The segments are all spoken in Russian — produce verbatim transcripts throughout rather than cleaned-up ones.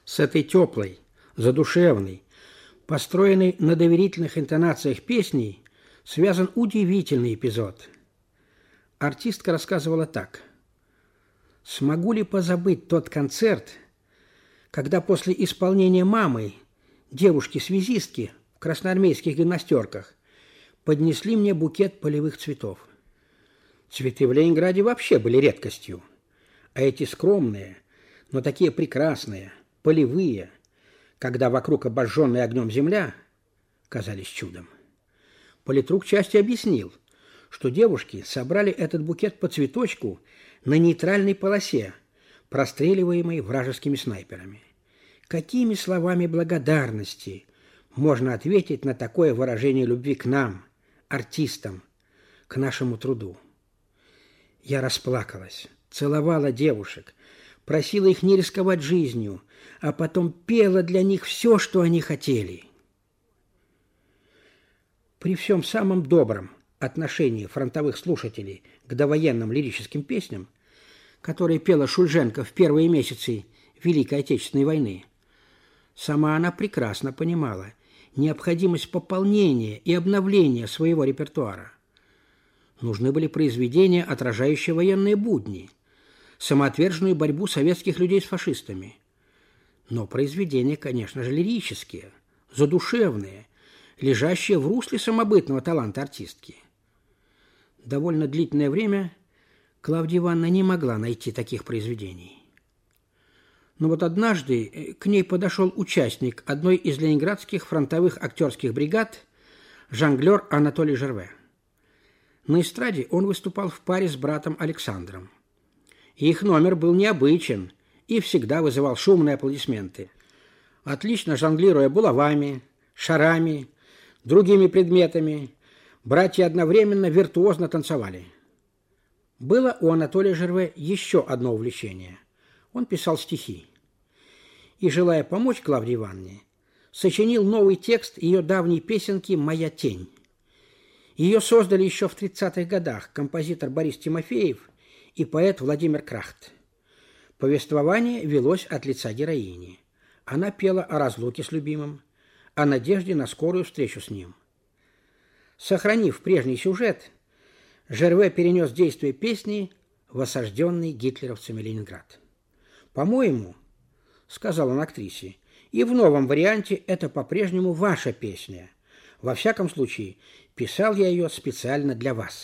С этой теплой, задушевной, построенной на доверительных интонациях песней, связан удивительный эпизод. Артистка рассказывала так. «Смогу ли позабыть тот концерт, когда после исполнения мамой девушки-связистки в красноармейских гимнастерках поднесли мне букет полевых цветов. Цветы в Ленинграде вообще были редкостью, а эти скромные, но такие прекрасные, полевые, когда вокруг обожженная огнем земля, казались чудом. Политрук части объяснил, что девушки собрали этот букет по цветочку на нейтральной полосе, простреливаемой вражескими снайперами. Какими словами благодарности можно ответить на такое выражение любви к нам, артистам, к нашему труду? Я расплакалась, целовала девушек, просила их не рисковать жизнью, а потом пела для них все, что они хотели. При всем самом добром отношении фронтовых слушателей к довоенным лирическим песням, которые пела Шульженко в первые месяцы Великой Отечественной войны, сама она прекрасно понимала необходимость пополнения и обновления своего репертуара. Нужны были произведения, отражающие военные будни, самоотверженную борьбу советских людей с фашистами. Но произведения, конечно же, лирические, задушевные, лежащие в русле самобытного таланта артистки. Довольно длительное время Клавдия Ивановна не могла найти таких произведений. Но вот однажды к ней подошел участник одной из ленинградских фронтовых актерских бригад, жонглер Анатолий Жерве. На эстраде он выступал в паре с братом Александром. Их номер был необычен и всегда вызывал шумные аплодисменты. Отлично жонглируя булавами, шарами, другими предметами, братья одновременно виртуозно танцевали. Было у Анатолия Жерве еще одно увлечение. Он писал стихи. И, желая помочь Клавдии Ивановне, сочинил новый текст ее давней песенки «Моя тень». Ее создали еще в тридцатых годах композитор Борис Тимофеев и поэт Владимир Крахт. Повествование велось от лица героини. Она пела о разлуке с любимым, о надежде на скорую встречу с ним. Сохранив прежний сюжет, Жерве перенес действие песни в осажденный гитлеровцами Ленинград. «По-моему, — сказал он актрисе, — и в новом варианте это по-прежнему ваша песня. Во всяком случае, писал я ее специально для вас».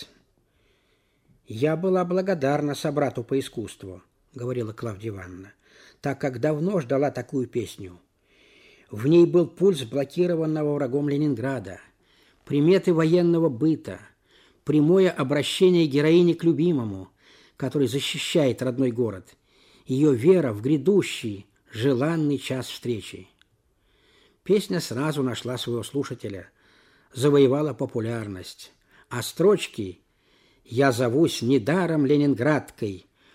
«Я была благодарна собрату по искусству, — говорила Клавдия Ивановна, — так как давно ждала такую песню. В ней был пульс блокированного врагом Ленинграда, приметы военного быта, прямое обращение героини к любимому, который защищает родной город, ее вера в грядущий, желанный час встречи. Песня сразу нашла своего слушателя, завоевала популярность, а строчки «Я зовусь недаром ленинградкой,